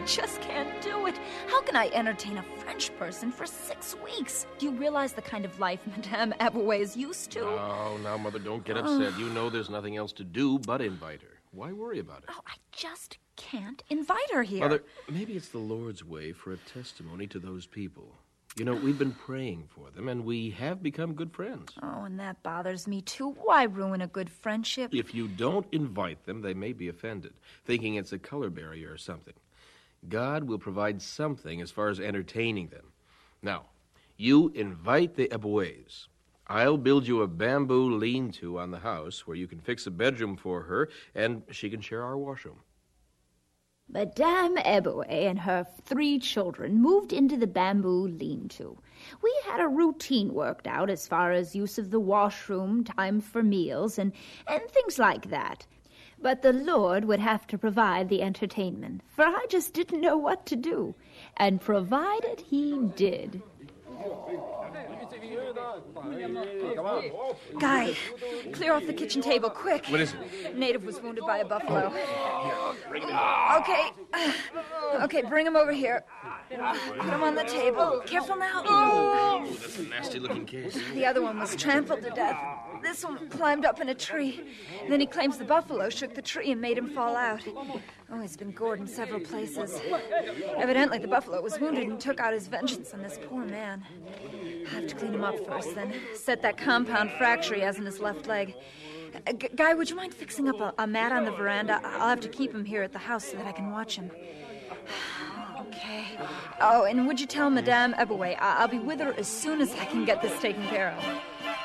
just can't do it. How can I entertain a French person for 6 weeks? Do you realize the kind of life Madame Eboué is used to? Oh, now, Mother, don't get upset. You know there's nothing else to do but invite her. Why worry about it? Oh, I just can't invite her here. Mother, maybe it's the Lord's way for a testimony to those people. You know, we've been praying for them, and we have become good friends. Oh, and that bothers me, too. Why ruin a good friendship? If you don't invite them, they may be offended, thinking it's a color barrier or something. God will provide something as far as entertaining them. Now, you invite the Eboués. I'll build you a bamboo lean-to on the house where you can fix a bedroom for her, and she can share our washroom. Madame Eboué and her 3 children moved into the bamboo lean-to. We had a routine worked out as far as use of the washroom, time for meals, and things like that. But the Lord would have to provide the entertainment, for I just didn't know what to do. And provided he did. Guy, clear off the kitchen table, quick. What is it? Native was wounded by a buffalo. Bring it in. Okay, bring him over here. Put him on the table. Careful now. Oh, that's a nasty-looking case. The other one was trampled to death. This one climbed up in a tree. Then he claims the buffalo shook the tree and made him fall out. Oh, he's been gored in several places. Evidently, the buffalo was wounded and took out his vengeance on this poor man. I have to clean him up first, then set that compound fracture he has in his left leg. Guy, would you mind fixing up a mat on the veranda? I'll have to keep him here at the house so that I can watch him. Okay. Oh, and would you tell Madame Eboué I'll be with her as soon as I can get this taken care of.